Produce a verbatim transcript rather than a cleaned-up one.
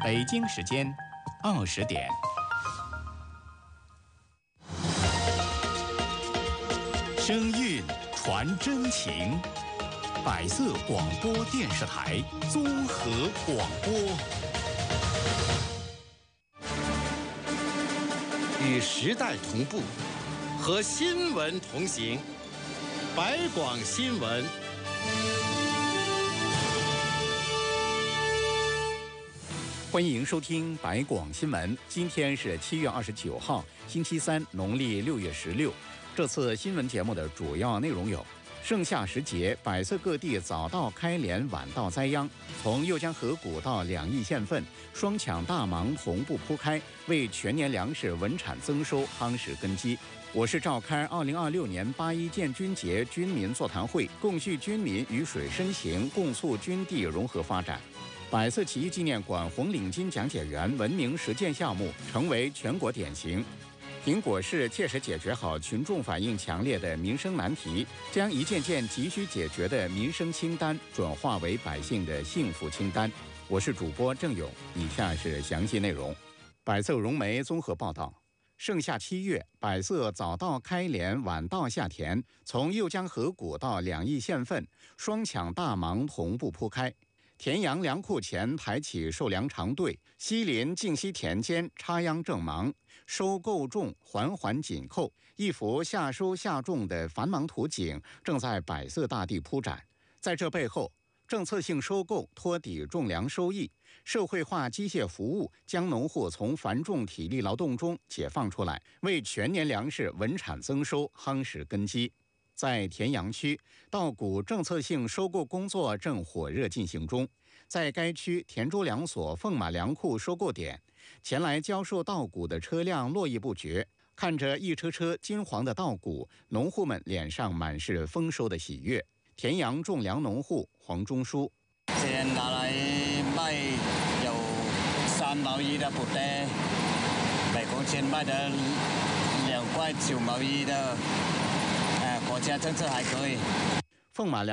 北京时间二十点。声韵传真情，百色广播电视台综合广播， 与时代同步，和新闻同行。百广新闻。 欢迎收听百广新闻。今天是七月二十九号，星期三，农历六月十六。这次新闻节目的主要内容有：盛夏时节，百色各地早稻开镰，晚稻栽秧，从右江河谷到两亿县份，双抢大忙同步铺开，为全年粮食稳产增收夯实根基。我市召开二零二六年八一建军节军民座谈会，共叙军民鱼水深情，共促军地融合发展。百色起义纪念馆红领巾讲解员文明实践项目成为全国典型。苹果市切实解决好群众反映强烈的民生难题，将一件件急需解决的民生清单转化为百姓的幸福清单。我是主播郑勇，以下是详细内容。百色融媒综合报道：盛夏七月，百色早稻开镰，晚稻下田，从右江河谷到两亿县份，双抢大忙同步铺开。田阳粮库前排起收粮长队，西邻净溪田间插秧正忙，收购种环环紧扣，一幅夏收夏种的繁忙图景正在百色大地铺展。在这背后，政策性收购托底种粮收益，社会化机械服务将农户从繁重体力劳动中解放出来，为全年粮食稳产增收夯实根基。在田阳区，稻谷政策性收购工作正火热进行中。在该区田州粮所凤马粮库收购点，前来交售稻谷的车辆络绎不绝。看着一车车金黄的稻谷，农户们脸上满是丰收的喜悦。田阳种粮农户黄忠书： 这拿来卖有三毛一的不得，美国钱卖的两块九毛一的。国家政策还可以。 凤马粮